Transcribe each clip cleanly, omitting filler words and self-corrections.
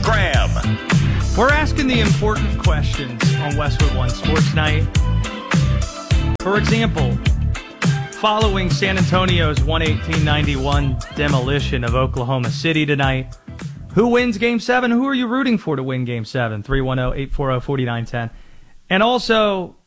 Graham. We're asking the important questions on Westwood One Sports Night. For example, following San Antonio's 118-91 demolition of Oklahoma City tonight, who wins Game 7? Who are you rooting for to win Game 7? 310-840-4910. And also,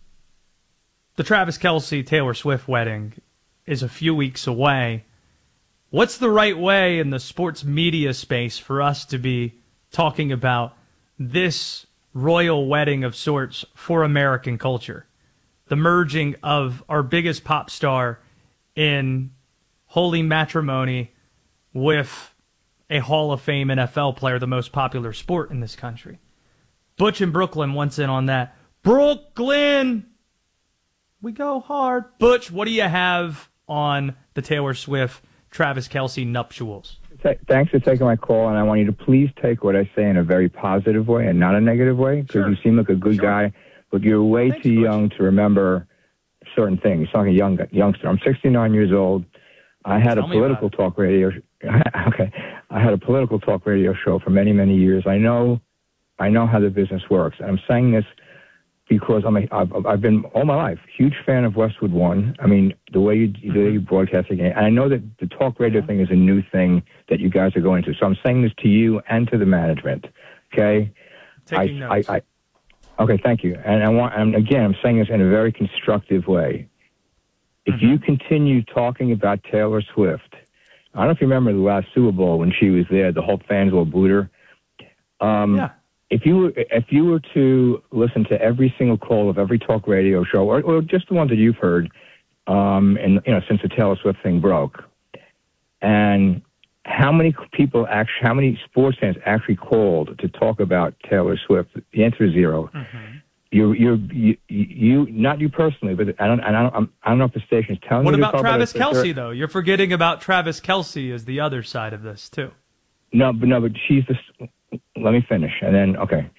the Travis Kelce Taylor Swift wedding is a few weeks away. What's the right way in the sports media space for us to be talking about this royal wedding of sorts for American culture? The merging of our biggest pop star in holy matrimony with a Hall of Fame NFL player, the most popular sport in this country. Butch in Brooklyn wants in on that. Brooklyn! We go hard. Butch, what do you have on the Taylor Swift, Travis Kelce nuptials? Thanks for taking my call, and I want you to please take what I say in a very positive way and not a negative way, because you seem like a good guy, but you're way too young to remember certain things. You're like a youngster. I'm 69 years old. I had a political talk radio. Okay, I had a political talk radio show for many, many years. I know how the business works, and I'm saying this because I've been all my life huge fan of Westwood One. I mean, the way you broadcast the game, and I know that the talk radio thing is a new thing that you guys are going to. So I'm saying this to you and to the management. Okay, Taking notes. Okay, thank you. And again, I'm saying this in a very constructive way. If you continue talking about Taylor Swift, I don't know if you remember the last Super Bowl when she was there, the whole fans all booed her. Yeah. If you were to listen to every single call of every talk radio show, or just the ones that you've heard, and since the Taylor Swift thing broke, and how many sports fans actually called to talk about Taylor Swift? The answer is zero. You, not you personally, but I don't know if the station's telling you. What about Travis Kelce though? You're forgetting about Travis Kelce as the other side of this too. No, but she's the. Let me finish, and then okay.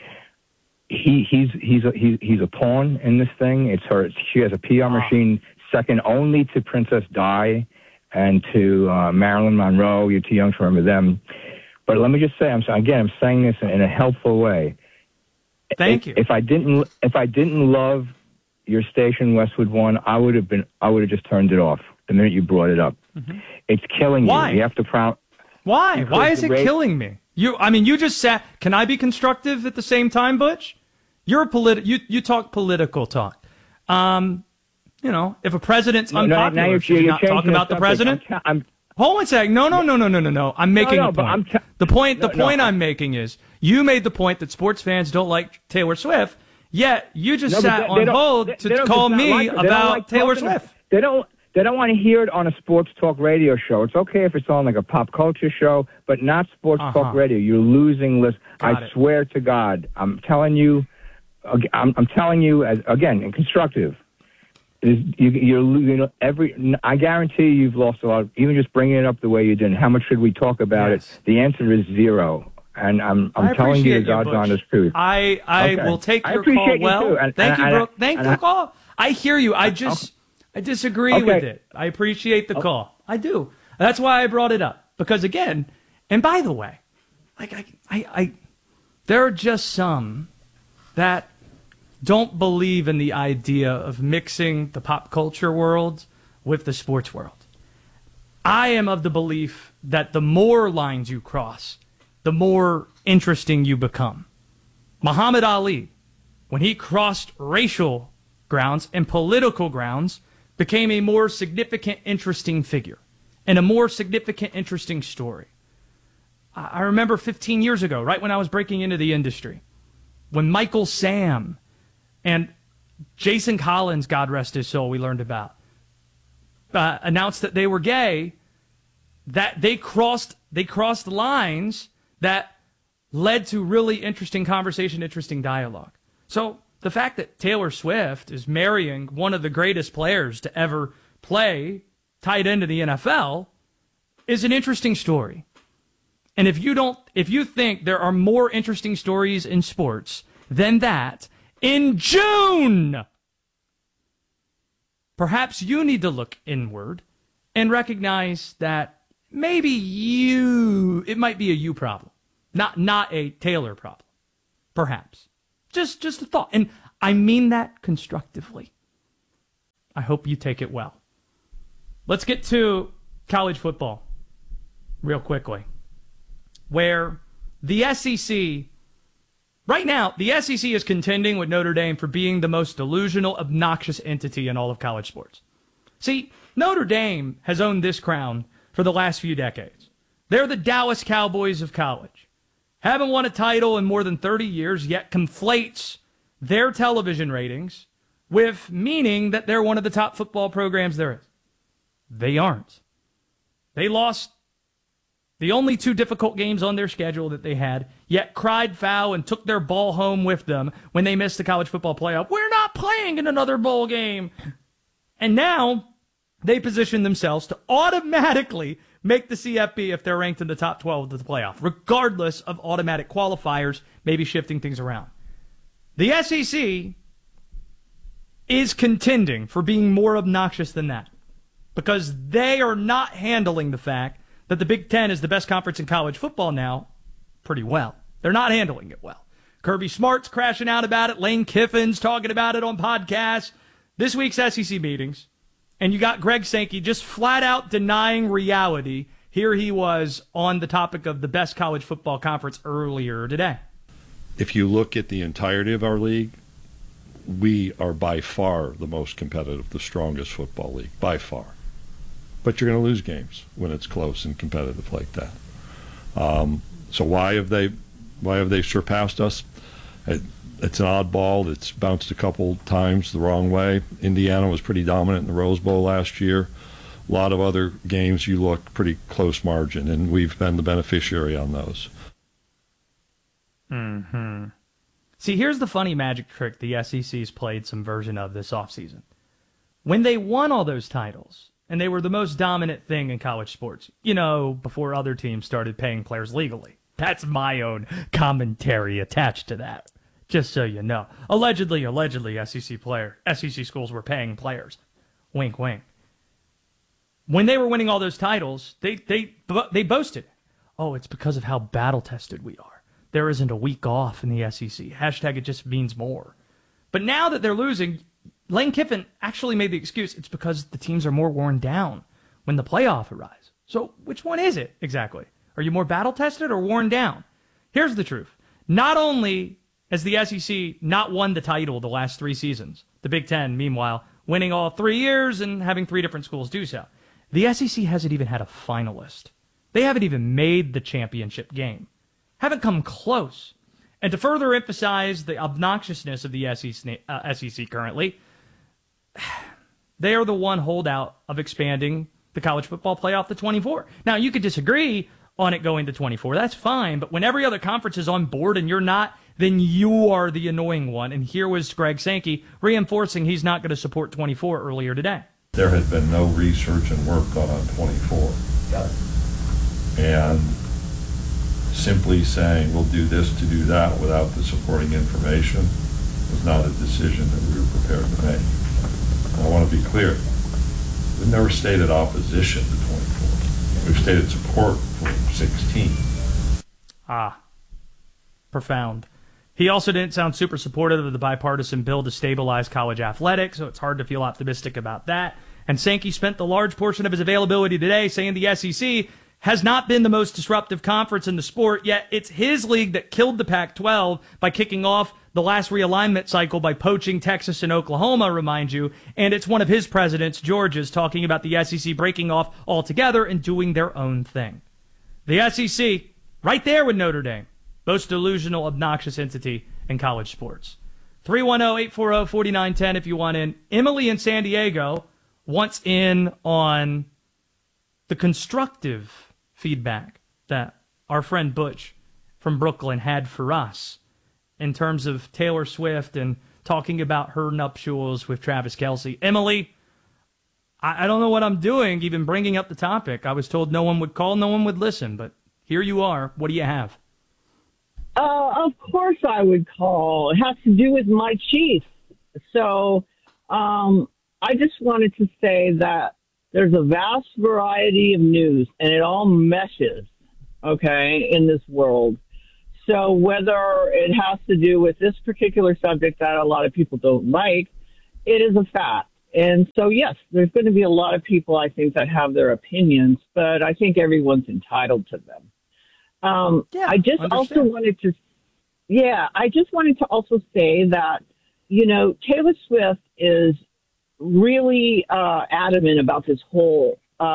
He's a pawn in this thing. It's her. She has a PR machine second only to Princess Di and to Marilyn Monroe. You're too young to remember them. But let me just say, I'm saying this in a helpful way. Thank you. If I didn't love your station, Westwood One, I would have just turned it off the minute you brought it up. It's killing you. Why? You have to Why? Why is it killing me? You just sat. Can I be constructive at the same time, Butch? You're you talk political talk. If a president's unpopular, should you not talk about the president? Hold on a second. No. I'm making a point. The point I'm making is you made the point that sports fans don't like Taylor Swift, yet you just sat on hold to call me about Taylor Swift. They don't want to hear it on a sports talk radio show. It's okay if it's on like a pop culture show, but not sports talk radio. You're losing listeners. I swear to God, I'm telling you, again, in constructive. I guarantee you've lost a lot. Even just bringing it up the way you did. How much should we talk about it? The answer is zero. And I'm telling you the God's honest truth. I will take your call. Well, thank you, Brooke. Thank you for the call. I hear you. I disagree with it. I appreciate the call. I do. That's why I brought it up. Because again, and by the way, there are just some that don't believe in the idea of mixing the pop culture world with the sports world. I am of the belief that the more lines you cross, the more interesting you become. Muhammad Ali, when he crossed racial grounds and political grounds, became a more significant, interesting figure and a more significant, interesting story. I remember 15 years ago, right when I was breaking into the industry, when Michael Sam and Jason Collins, God rest his soul, we learned about, announced that they were gay, that they crossed lines that led to really interesting conversation, interesting dialogue. So the fact that Taylor Swift is marrying one of the greatest players to ever play tight end in the NFL is an interesting story. And if you think there are more interesting stories in sports than that, in June, perhaps you need to look inward and recognize that maybe it might be a you problem. Not a Taylor problem, perhaps. Just a thought. And I mean that constructively. I hope you take it well. Let's get to college football real quickly, where the SEC, right now, the SEC is contending with Notre Dame for being the most delusional, obnoxious entity in all of college sports. See, Notre Dame has owned this crown for the last few decades. They're the Dallas Cowboys of college. Haven't won a title in more than 30 years, yet conflates their television ratings with meaning that they're one of the top football programs there is. They aren't. They lost the only 2 difficult games on their schedule that they had, yet cried foul and took their ball home with them when they missed the college football playoff. We're not playing in another bowl game. And now they position themselves to automatically make the CFP if they're ranked in the top 12 of the playoff, regardless of automatic qualifiers, maybe shifting things around. The SEC is contending for being more obnoxious than that because they are not handling the fact that the Big Ten is the best conference in college football now pretty well. They're not handling it well. Kirby Smart's crashing out about it. Lane Kiffin's talking about it on podcasts. This week's SEC meetings. And you got Greg Sankey just flat out denying reality. Here he was on the topic of the best college football conference earlier today. If you look at the entirety of our league, we are by far the most competitive, the strongest football league, by far. But you're going to lose games when it's close and competitive like that. So why have they surpassed us? It's an oddball. It's bounced a couple times the wrong way. Indiana was pretty dominant in the Rose Bowl last year. A lot of other games you look pretty close margin, and we've been the beneficiary on those. Mm-hmm. See, here's the funny magic trick the SEC's played some version of this offseason. When they won all those titles, and they were the most dominant thing in college sports, before other teams started paying players legally. That's my own commentary attached to that. Just so you know. Allegedly, SEC schools were paying players. Wink, wink. When they were winning all those titles, they boasted, oh, it's because of how battle-tested we are. There isn't a week off in the SEC. Hashtag it just means more. But now that they're losing, Lane Kiffin actually made the excuse it's because the teams are more worn down when the playoff arrives. So which one is it exactly? Are you more battle-tested or worn down? Here's the truth. Not only has the SEC not won the title the last 3 seasons, the Big Ten, meanwhile, winning all 3 years and having 3 different schools do so, the SEC hasn't even had a finalist. They haven't even made the championship game. Haven't come close. And to further emphasize the obnoxiousness of the SEC currently, they are the one holdout of expanding the college football playoff to 24. Now, you could disagree on it going to 24. That's fine. But when every other conference is on board and you're not, then you are the annoying one. And here was Greg Sankey reinforcing he's not going to support 24 earlier today. There has been no research and work done on 24. Got it. And simply saying we'll do this to do that without the supporting information was not a decision that we were prepared to make. And I want to be clear. We've never stated opposition to 24. We've stated support for 16. Profound. He also didn't sound super supportive of the bipartisan bill to stabilize college athletics, so it's hard to feel optimistic about that. And Sankey spent the large portion of his availability today saying the SEC has not been the most disruptive conference in the sport, yet it's his league that killed the Pac-12 by kicking off the last realignment cycle by poaching Texas and Oklahoma, remind you, and it's one of his presidents, Georgia's, talking about the SEC breaking off altogether and doing their own thing. The SEC, right there with Notre Dame, most delusional, obnoxious entity in college sports. 310-840-4910 if you want in. Emily in San Diego wants in on the constructive feedback that our friend Butch from Brooklyn had for us in terms of Taylor Swift and talking about her nuptials with Travis Kelce. Emily, I don't know what I'm doing even bringing up the topic. I was told no one would call, no one would listen, but here you are. What do you have? Of course I would call. It has to do with my Chiefs. So I just wanted to say that there's a vast variety of news, and it all meshes, okay, in this world. So whether it has to do with this particular subject that a lot of people don't like, it is a fact. And so, yes, there's going to be a lot of people, I think, that have their opinions, but I think everyone's entitled to them. I just wanted to also say that, Taylor Swift is really adamant about this whole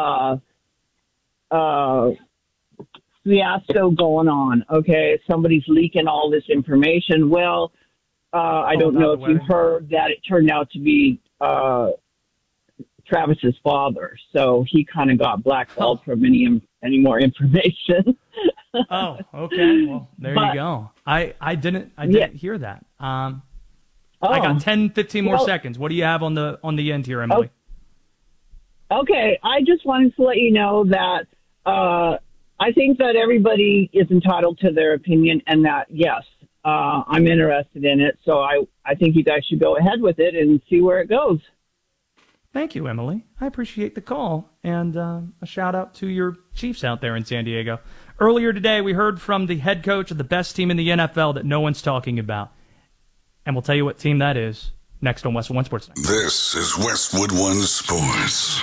fiasco going on. Okay, somebody's leaking all this information. Well, I don't know if you heard that it turned out to be Travis's father, so he kind of got blackballed from any more information. Oh, okay. Well, there you go. I didn't hear that. I got 10, 15 more seconds. What do you have on the end here, Emily? Okay, I just wanted to let you know that I think that everybody is entitled to their opinion, and that yes, I'm interested in it. So I think you guys should go ahead with it and see where it goes. Thank you, Emily. I appreciate the call, and a shout out to your Chiefs out there in San Diego. Earlier today, we heard from the head coach of the best team in the NFL that no one's talking about. And we'll tell you what team that is next on Westwood One Sports Night. This is Westwood One Sports.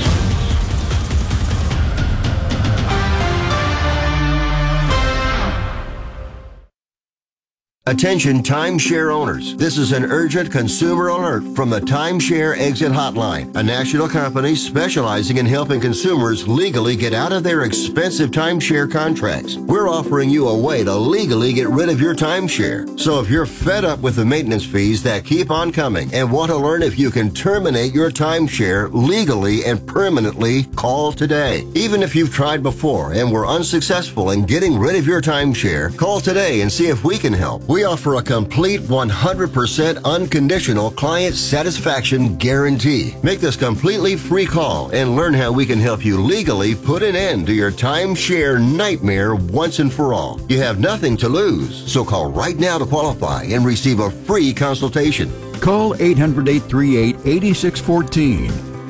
Attention timeshare owners. This is an urgent consumer alert from the Timeshare Exit Hotline, a national company specializing in helping consumers legally get out of their expensive timeshare contracts. We're offering you a way to legally get rid of your timeshare. So if you're fed up with the maintenance fees that keep on coming and want to learn if you can terminate your timeshare legally and permanently, call today. Even if you've tried before and were unsuccessful in getting rid of your timeshare, call today and see if we can help. We offer a complete 100% unconditional client satisfaction guarantee. Make this completely free call and learn how we can help you legally put an end to your timeshare nightmare once and for all. You have nothing to lose, so call right now to qualify and receive a free consultation. Call 800-838-8614.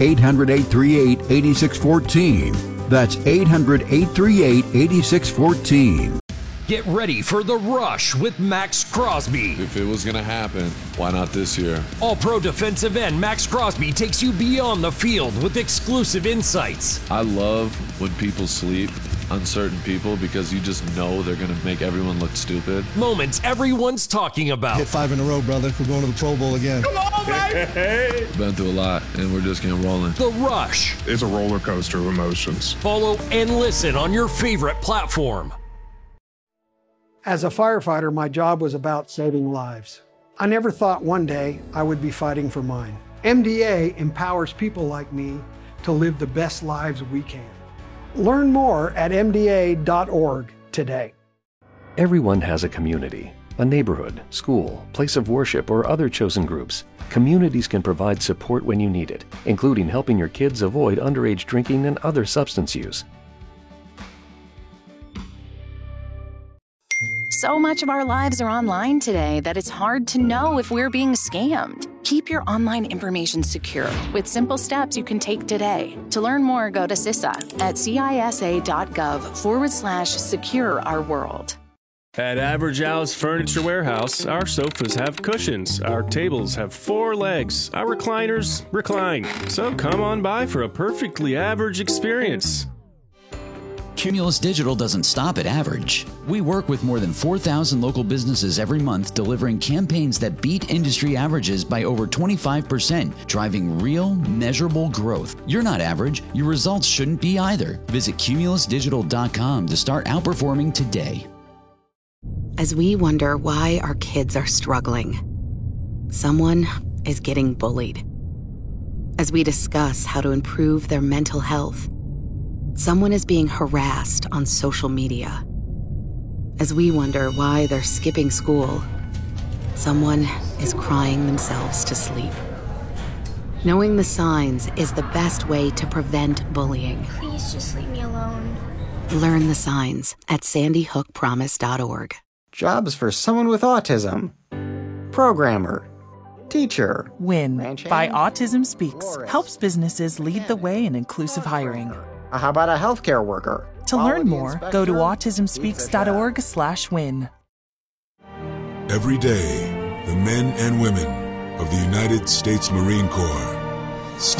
800-838-8614. That's 800-838-8614. Get ready for The Rush with Max Crosby. If it was going to happen, why not this year? All-pro defensive end Max Crosby takes you beyond the field with exclusive insights. I love when people sleep on certain people because you just know they're going to make everyone look stupid. Moments everyone's talking about. Hit 5 in a row, brother. We're going to the Pro Bowl again. Come on, baby! Been through a lot, and we're just getting rolling. The Rush. It's a roller coaster of emotions. Follow and listen on your favorite platform. As a firefighter, my job was about saving lives. I never thought one day I would be fighting for mine. MDA empowers people like me to live the best lives we can. Learn more at MDA.org today. Everyone has a community, a neighborhood, school, place of worship, or other chosen groups. Communities can provide support when you need it, including helping your kids avoid underage drinking and other substance use. So much of our lives are online today that it's hard to know if we're being scammed. Keep your online information secure with simple steps you can take today. To learn more, go to CISA at cisa.gov/secure our world. At Average Al's Furniture Warehouse, our sofas have cushions, our tables have 4 legs, our recliners recline. So come on by for a perfectly average experience. Cumulus Digital doesn't stop at average. We work with more than 4,000 local businesses every month, delivering campaigns that beat industry averages by over 25%, driving real, measurable growth. You're not average. Your results shouldn't be either. Visit cumulusdigital.com to start outperforming today. As we wonder why our kids are struggling, someone is getting bullied. As we discuss how to improve their mental health, someone is being harassed on social media. As we wonder why they're skipping school, someone is crying themselves to sleep. Knowing the signs is the best way to prevent bullying. Please just leave me alone. Learn the signs at sandyhookpromise.org. Jobs for someone with autism. Programmer. Teacher. WIN by Autism Speaks helps businesses lead the way in inclusive hiring. How about a healthcare worker? To learn more, go to autismspeaks.org/win. Every day, the men and women of the United States Marine Corps